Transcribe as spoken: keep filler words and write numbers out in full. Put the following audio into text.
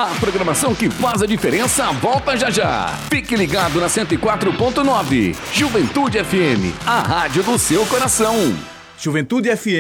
A programação que faz a diferença volta já já. Fique ligado na cento e quatro ponto nove. Juventude F M, a rádio do seu coração. Juventude F M.